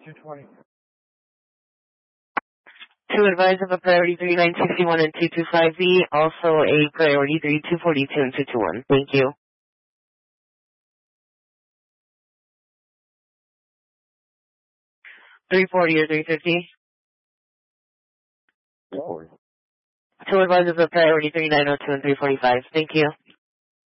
220. To advise of a priority 3961 and 225V, also a priority 3242 and 221. Thank you. 340 or 350? 340. To advise of a priority 3902 and 345. Thank you.